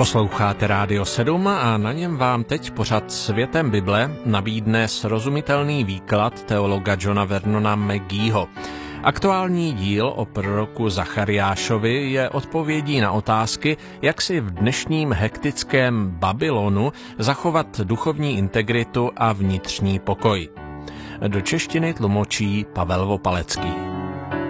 Posloucháte Rádio 7 a na něm vám teď pořad Světem Bible nabídne srozumitelný výklad teologa Johna Vernona McGeeho. Aktuální díl o proroku Zachariášovi je odpovědí na otázky, jak si v dnešním hektickém Babylonu zachovat duchovní integritu a vnitřní pokoj. Do češtiny tlumočí Pavel Vopalecký.